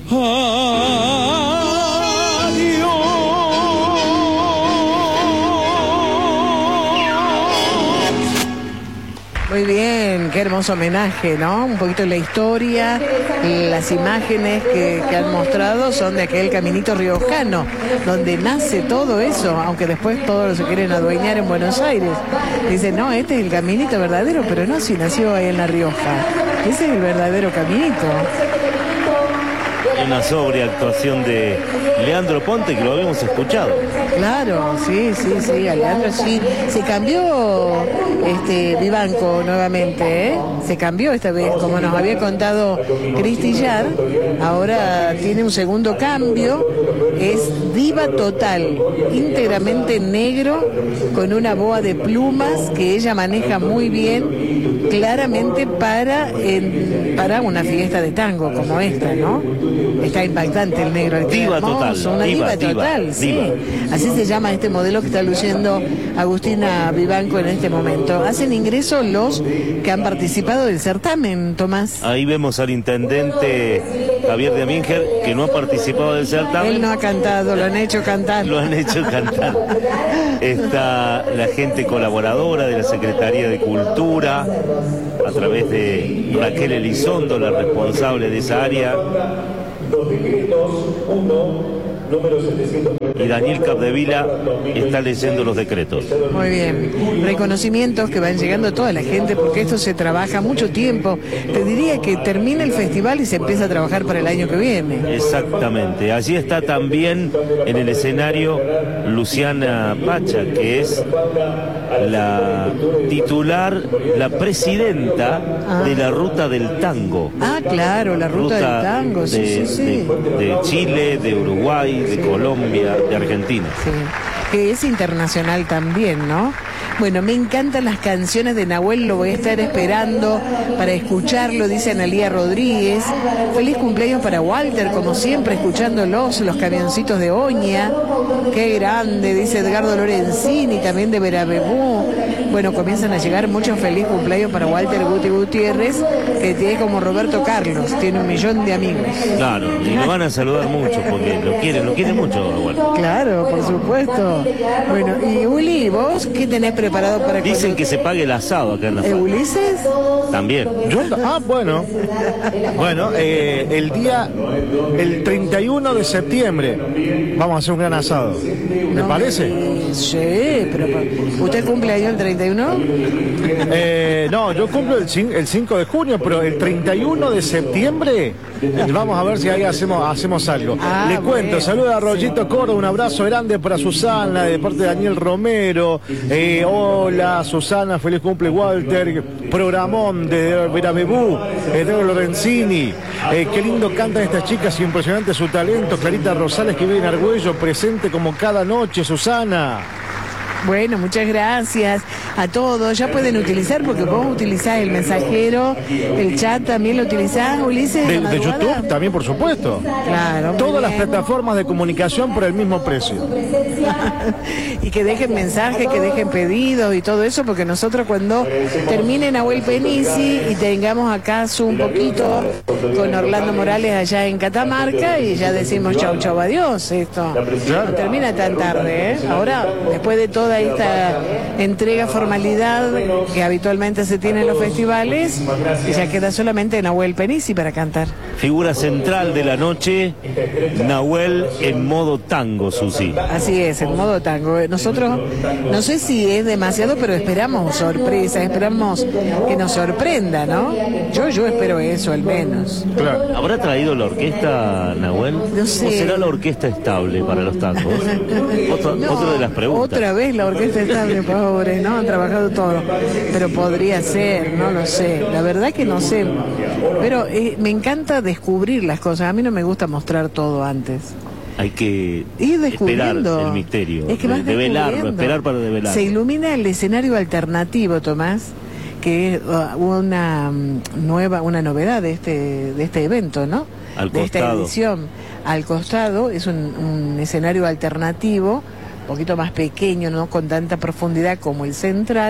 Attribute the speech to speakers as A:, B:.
A: Muy bien, qué hermoso homenaje, ¿no? Un poquito la historia, las imágenes que han mostrado son de aquel caminito riojano, donde nace todo eso, aunque después todos se quieren adueñar en Buenos Aires. Dicen, no, este es el caminito verdadero, pero no, si nació ahí en La Rioja. Ese es el verdadero caminito.
B: Una sobria actuación de Leandro Ponte, que lo habíamos escuchado.
A: Claro, sí, a Leandro sí. Se cambió Vivanco nuevamente, ¿eh? Se cambió esta vez, como nos había contado Cristillar. Ahora tiene un segundo cambio. Es diva total, íntegramente negro, con una boa de plumas que ella maneja muy bien, claramente para una fiesta de tango como esta, ¿no? Está impactante el negro.
B: Diva
A: hermoso,
B: total.
A: Una diva total, sí.
B: Diva.
A: Así se llama este modelo que está luciendo Agustina Vivanco en este momento. Hacen ingreso los que han participado del certamen, Tomás.
B: Ahí vemos al intendente Javier de Minger, que no ha participado del certamen.
A: Él no ha cantado, lo han hecho cantar.
B: Lo han hecho cantar. Está la gente colaboradora de la Secretaría de Cultura, a través de Raquel Elizondo, la responsable de esa área. Y Daniel Capdevila está leyendo los decretos.
A: Muy bien. Reconocimientos que van llegando a toda la gente, porque esto se trabaja mucho tiempo. Te diría que termina el festival y se empieza a trabajar para el año que viene.
B: Exactamente. Allí está también en el escenario Luciana Pacha, que es la titular, la presidenta de la Ruta del Tango.
A: Ah, claro, la Ruta del Tango, sí.
B: De Chile, de Uruguay, de Colombia, de Argentina.
A: Sí, que es internacional también, ¿no? Bueno, me encantan las canciones de Nahuel, lo voy a estar esperando para escucharlo, dice Analía Rodríguez. Feliz cumpleaños para Walter, como siempre, escuchándolos, los camioncitos de Oña. Qué grande, dice Edgardo Lorenzini, también de Verabebú. Bueno, comienzan a llegar muchos feliz cumpleaños para Walter Guti Gutiérrez, que tiene como Roberto Carlos, tiene 1 millón de amigos.
B: Claro, y lo van a saludar mucho, porque lo quiere mucho, Walter.
A: Claro, por supuesto. Bueno, y Uli, ¿vos qué tenés preparado para que...
B: Dicen que se pague el asado acá en la
A: falda. ¿Ulises?
B: También.
C: Bueno, el 31 de septiembre vamos a hacer un gran asado. ¿Me parece?
A: Sí, pero ¿usted cumple año el 31?
C: No, yo cumplo el 5 de junio, pero el 31 de septiembre vamos a ver si ahí hacemos algo. Le cuento, saluda a Rollito Córdoba, un abrazo grande para Susana, de parte de Daniel Romero. Hola, Susana, feliz cumple, Walter. Programón de Verabebú, Edgardo Lorenzini. Qué lindo cantan estas chicas, impresionante su talento. Clarita Rosales, que vive en Argüello, presente como cada noche, Susana.
A: Bueno, muchas gracias a todos. Ya pueden utilizar, porque vos utilizás el mensajero, el chat también lo utilizás, Ulises.
C: De YouTube también, por supuesto.
A: Claro.
C: Todas las plataformas de comunicación por el mismo precio.
A: Y que dejen mensajes, que dejen pedidos y todo eso, porque nosotros cuando termine Nahuel Penici y tengamos acaso un poquito con Orlando Morales allá en Catamarca y ya decimos chau, adiós, esto no termina tan tarde, ¿eh? Ahora, después de toda esta entrega, formalidad que habitualmente se tiene en los festivales, ya queda solamente Nahuel Penici para cantar.
B: Figura central de la noche, Nahuel en modo tango, Susi.
A: Así es, en modo tango. Nosotros, no sé si es demasiado, pero esperamos sorpresa, esperamos que nos sorprenda, ¿no? Yo espero eso, al menos.
C: Claro.
B: ¿Habrá traído la orquesta, Nahuel?
A: No sé.
B: ¿O será la orquesta estable para los tangos? Otra de las preguntas.
A: Otra vez la orquesta estable, pobre, ¿no? Han trabajado todo. Pero podría ser, no lo sé. La verdad que no sé. Pero me encanta descubrir las cosas. A mí no me gusta mostrar todo antes.
B: Hay que
A: esperar
B: el misterio,
A: es que
B: develarlo, esperar para develarlo.
A: Se ilumina el escenario alternativo, Tomás, que es una novedad de este evento, ¿no? De esta edición. Al costado es un escenario alternativo, un poquito más pequeño, no con tanta profundidad como el central.